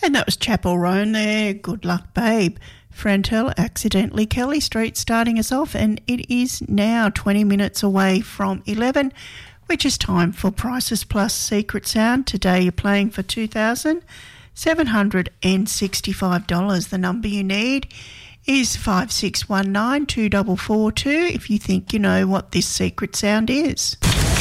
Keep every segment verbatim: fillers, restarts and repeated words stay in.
And that was Chapel Roan there. Good luck, babe. Frantel, Accidentally Kelly Street starting us off, and it is now twenty minutes away from eleven, which is time for Prices Plus Secret Sound. Today you're playing for two thousand seven hundred sixty-five dollars. The number you need is five six one nine, two four four two if you think you know what this secret sound is.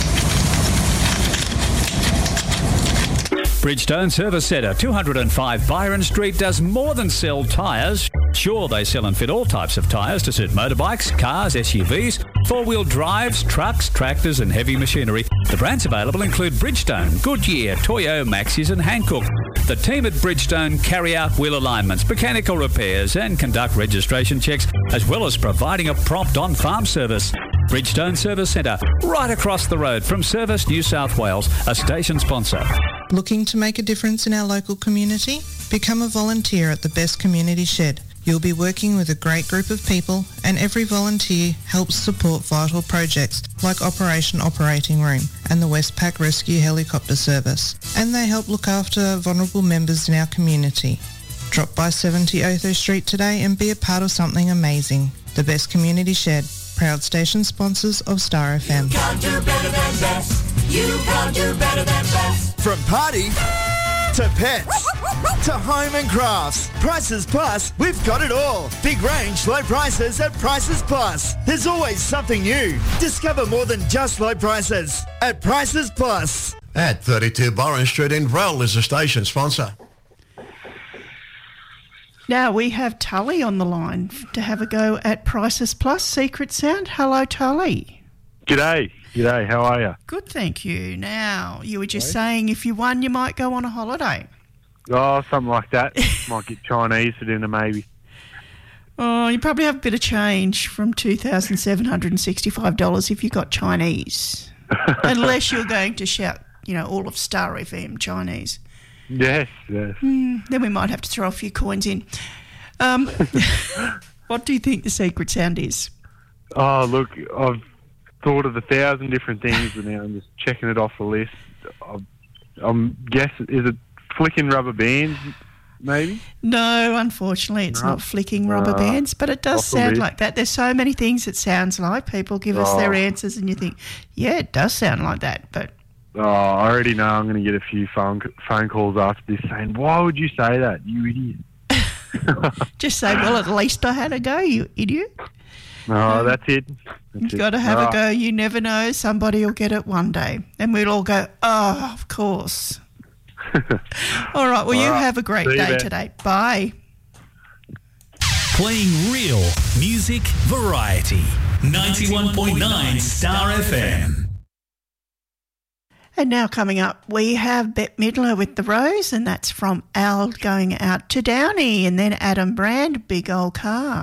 Bridgestone Service Centre, two oh five Byron Street, does more than sell tyres. Sure, they sell and fit all types of tyres to suit motorbikes, cars, S U Vs, four-wheel drives, trucks, tractors and heavy machinery. The brands available include Bridgestone, Goodyear, Toyo, Maxxis and Hankook. The team at Bridgestone carry out wheel alignments, mechanical repairs and conduct registration checks, as well as providing a prompt on-farm service. Bridgestone Service Centre, right across the road from Service New South Wales, a station sponsor. Looking to make a difference in our local community? Become a volunteer at the Best Community Shed. You'll be working with a great group of people, and every volunteer helps support vital projects like Operation Operating Room and the Westpac Rescue Helicopter Service. And they help look after vulnerable members in our community. Drop by seventy Otho Street today and be a part of something amazing. The Best Community Shed, proud station sponsors of Star F M. You can't do better than best. You can't do better than best. From party to pets to home and crafts, Prices Plus, we've got it all. Big range, low prices at Prices Plus. There's always something new. Discover more than just low prices at Prices Plus. At thirty-two Byron Street in Rowell is a station sponsor. Now we have Tully on the line to have a go at Prices Plus Secret Sound. Hello, Tully. G'day. G'day. How are you? Good, thank you. Now, you were just saying if you won, you might go on a holiday. Oh, something like that. Might get Chinese for dinner, maybe. Oh, you probably have a bit of change from two thousand seven hundred sixty-five dollars if you got Chinese. Unless you're going to shout, you know, all of Star F M Chinese. Yes, yes. Mm, then we might have to throw a few coins in. Um, what do you think the secret sound is? Oh, look, I've thought of a thousand different things, and now I'm just checking it off the list. I'm, I'm guessing, is it flicking rubber bands, maybe? No, unfortunately, it's no. not flicking rubber uh, bands, but it does sound like that. There's so many things it sounds like. People give us oh. their answers, and you think, yeah, it does sound like that, but... Oh, I already know I'm going to get a few phone phone calls after this saying, why would you say that, you idiot? Just say, well, at least I had a go, you idiot. No, um, that's it. That's you've it. got to have all a go. You never know. Somebody will get it one day. And we'll all go, oh, of course. All right. Well, all you right. have a great See day today. Bye. Playing real music variety. ninety-one point nine Star F M. And now coming up, we have Bette Midler with The Rose, and that's from Al going out to Downey, and then Adam Brand, Big Old Car.